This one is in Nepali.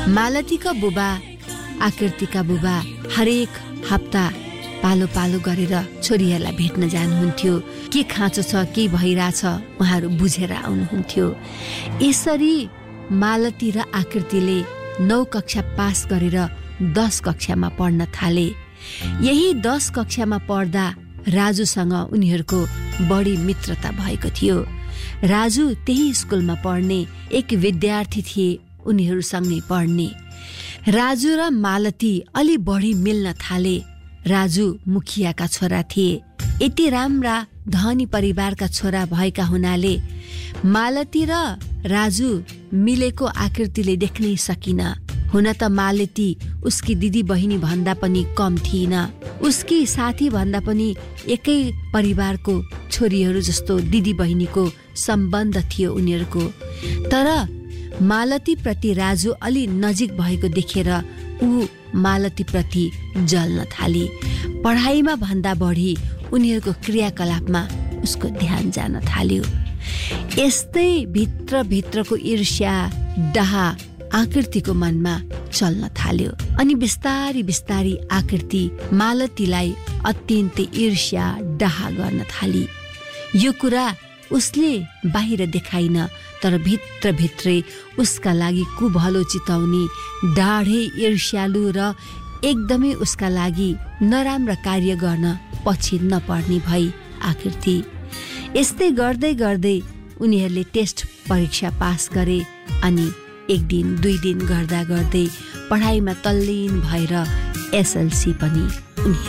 मालतीका बुबा आकृतिका बुबा हरेक हप्ता पालो पालो गरेर छोरीहरूलाई भेट्न जानुहुन्थ्यो। के खाँचो छ के भइरहेछ उहाँहरू बुझेर आउनुहुन्थ्यो। यसरी मालती र आकृतिले 9 कक्षा पास गरेर 10 कक्षामा पढ्न थाले। यही 10 कक्षामा पढ्दा राजुसँग उनीहरूको बढी मित्रता भएको थियो। राजु त्यही स्कुलमा पढ्ने एक विद्यार्थी थिए, उनीहरूसँगै पढ्ने। राजु र मालती अलि बढी मिल्न थाले। राजु मुखियाका छोरा थिए। यति राम्रा धनी परिवारका छोरा भएका हुनाले मालती र राजु मिलेको आकृतिले देख्नै सकिन। हुन त मालती उसकी दिदी बहिनी भन्दा पनि कम थिइन। उसकी साथी भन्दा पनि एकै परिवारको छोरीहरू जस्तो दिदी बहिनीको सम्बन्ध थियो उनीहरूको। तर मालती प्रति राजु अलि नजिक भएको देखेर ऊ मालती प्रति जल्न थाली। पढाइमा भन्दा बढी उनीहरूको क्रियाकलापमा उसको ध्यान जान थाल्यो। यस्तै भित्रभित्रको ईर्ष्या डाहा आकृतिको मनमा चल्न थाल्यो। अनि बिस्तारी बिस्तारी आकृति मालतीलाई अत्यन्तै ईर्ष्या डाहा गर्न थाली। यो कुरा उसले बाहिर देखाइन, तर भित्रभित्रै उसका लागि कुभलो चिताउने, डाढे ईर्ष्यालु र एकदमै उसका लागि नराम्रा कार्य गर्न पछि नपर्ने भई आकृति। यस्तै गर्दै गर्दै उनीहरूले टेस्ट परीक्षा पास गरे। अनि 1 दिन 2 दिन गर्दा गर्दै पढाइमा तल्लीन भएर एसएलसी पनि उनीहरू